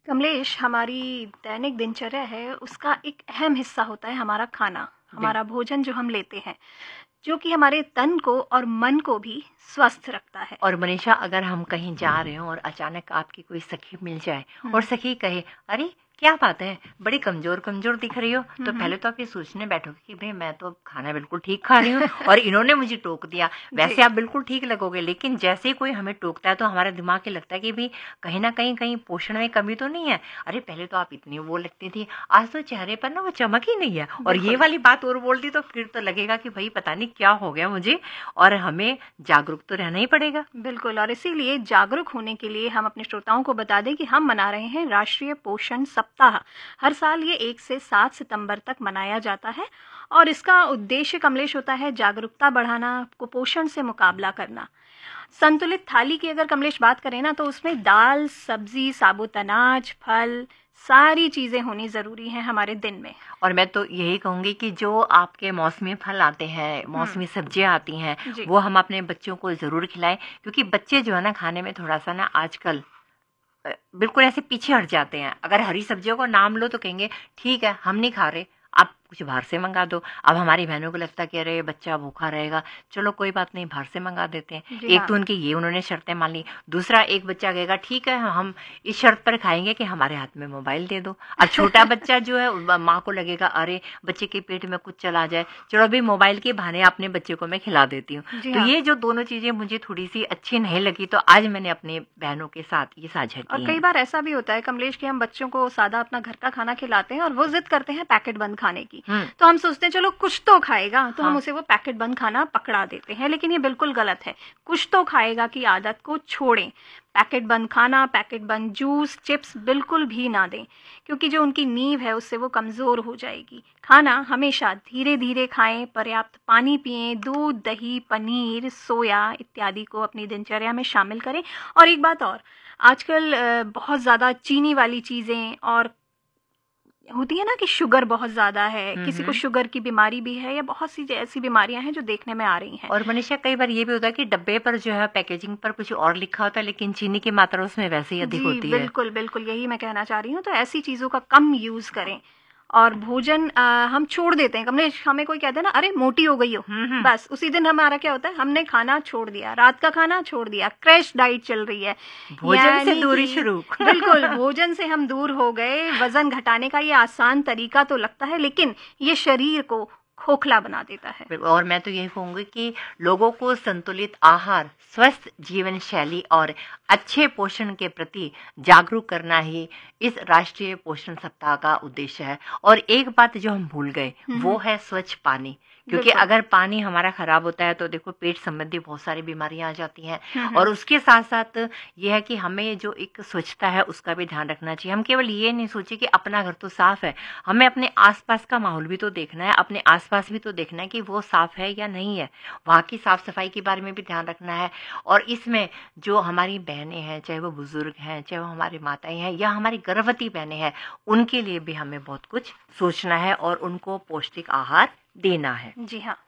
कमलेश, हमारी दैनिक दिनचर्या है उसका एक अहम हिस्सा होता है हमारा खाना, बिल्कुल। हमारा भोजन जो हम लेते हैं, जो कि हमारे तन को और मन को भी स्वस्थ रखता है। और मनीषा, अगर हम कहीं जा रहे हों और अचानक आपकी कोई सखी मिल जाए और हम्म। सखी कहे, अरे क्या बात है, बड़ी कमजोर कमजोर दिख रही हो, तो हम्म। पहले तो आप ये सोचने बैठोगे कि भाई मैं तो खाना बिल्कुल ठीक खा रही हूँ और इन्होंने मुझे टोक दिया। जी। वैसे आप बिल्कुल ठीक लगोगे, लेकिन जैसे ही कोई हमें टोकता है तो हमारा दिमाग ये लगता है कि भाई कहीं ना कहीं कहीं पोषण में कमी तो नहीं है। अरे पहले तो आप इतनी वो लगती थी, आज तो चेहरे पर ना वो चमक ही नहीं है, और ये बिल्कुल। वाली बात और बोल दी तो फिर तो लगेगा कि भाई पता नहीं क्या हो गया मुझे, और हमें जागरूक तो रहना ही पड़ेगा। बिल्कुल, और इसीलिए जागरूक होने के लिए हम अपने श्रोताओं को बता दें कि हम मना रहे हैं राष्ट्रीय पोषण सप्ताह। हर साल ये 1 से 7 सितंबर तक मनाया जाता है और इसका उद्देश्य कमलेश होता है जागरूकता बढ़ाना, कुपोषण से मुकाबला करना। संतुलित थाली की अगर कमलेश बात करें ना, तो उसमें दाल, सब्जी, साबुत अनाज, फल, सारी चीजें होनी जरूरी हैं हमारे दिन में। और मैं तो यही कहूंगी कि जो आपके मौसमी फल आते हैं, हम्म। मौसमी सब्जियां आती हैं, जी। वो हम अपने बच्चों को ज़रूर खिलाएं, क्योंकि बच्चे जो है ना खाने में थोड़ा सा ना आजकल बिल्कुल ऐसे पीछे हट जाते हैं। अगर हरी सब्जियों का नाम लो तो कहेंगे ठीक है हम नहीं खा रहे, आप कुछ बाहर से मंगा दो। अब हमारी बहनों को लगता है कि अरे बच्चा भूखा रहेगा, चलो कोई बात नहीं बाहर से मंगा देते हैं। जी एक हाँ। तो उनकी ये उन्होंने शर्तें मान ली, दूसरा एक बच्चा कहेगा ठीक है हम इस शर्त पर खाएंगे कि हमारे हाथ में मोबाइल दे दो। अब छोटा बच्चा जो है माँ को लगेगा अरे बच्चे के पेट में कुछ चला जाए, चलो अभी मोबाइल के बहाने अपने बच्चे को मैं खिला देती हूँ। जी तो हाँ। ये जो दोनों चीजें मुझे थोड़ी सी अच्छी नहीं लगी, तो आज मैंने अपने बहनों के साथ ये साझा और की कई हैं। बार ऐसा भी होता है कमलेश कि हम बच्चों को सादा अपना घर का खाना खिलाते हैं और वो जिद करते हैं पैकेट बंद खाने की। हम्म। तो हम सोचते हैं चलो कुछ तो खाएगा, तो हम हाँ। उसे वो पैकेट बंद खाना पकड़ा देते हैं, लेकिन ये बिल्कुल गलत है। कुछ तो खाएगा की आदत को छोड़ें। पैकेट बंद खाना, पैकेट बंद जूस, चिप्स बिल्कुल भी ना दें, क्योंकि जो उनकी नींव है उससे वो कमजोर हो जाएगी। खाना हमेशा धीरे धीरे खाएं, पर्याप्त पानी पिएं, दूध, दही, पनीर, सोया इत्यादि को अपनी दिनचर्या में शामिल करें। और एक बात और, आजकल बहुत ज़्यादा चीनी वाली चीज़ें और होती है ना कि शुगर बहुत ज़्यादा है, किसी को हम्म। शुगर की बीमारी भी है या बहुत सी ऐसी बीमारियां हैं जो देखने में आ रही हैं। और मनीषा, कई बार ये भी होता है कि डब्बे पर जो है पैकेजिंग पर कुछ और लिखा होता है, लेकिन चीनी की मात्रा उसमें वैसे ही अधिक जी होती है। बिल्कुल बिल्कुल, यही मैं कहना चाह रही हूँ। तो ऐसी चीज़ों का कम यूज़ करें। और भोजन हम छोड़ देते हैं कमलेश, हमें कोई कहता है ना अरे मोटी हो गई हो, हम्म। बस उसी दिन हमारा क्या होता है, हमने खाना छोड़ दिया, रात का खाना छोड़ दिया, क्रैश डाइट चल रही है। भोजन से यानी दूरी कि शुरू। बिल्कुल भोजन से हम दूर हो गए। वजन घटाने का ये आसान तरीका तो लगता है, लेकिन ये शरीर को खोखला बना देता है। और मैं तो यही कहूंगी कि लोगों को संतुलित आहार, स्वस्थ जीवन शैली और अच्छे पोषण के प्रति जागरूक करना ही इस राष्ट्रीय पोषण सप्ताह का उद्देश्य है। और एक बात जो हम भूल गए वो है स्वच्छ पानी, क्योंकि बिल्कुल। अगर पानी हमारा खराब होता है तो देखो पेट संबंधी बहुत सारी बीमारियां आ जाती हैं। हम्म। और उसके साथ साथ ये है कि हमें जो एक स्वच्छता है उसका भी ध्यान रखना चाहिए। हम केवल ये नहीं सोचे कि अपना घर तो साफ है, हमें अपने आसपास का माहौल भी तो देखना है, अपने आसपास भी तो देखना है कि वो साफ है या नहीं है, वहाँ की साफ सफाई के बारे में भी ध्यान रखना है। और इसमें जो हमारी बहनें हैं, चाहे वो बुजुर्ग हैं, चाहे वो हमारी माताएं हैं या हमारी गर्भवती बहनें हैं, उनके लिए भी हमें बहुत कुछ सोचना है और उनको पौष्टिक आहार देना है। जी हाँ।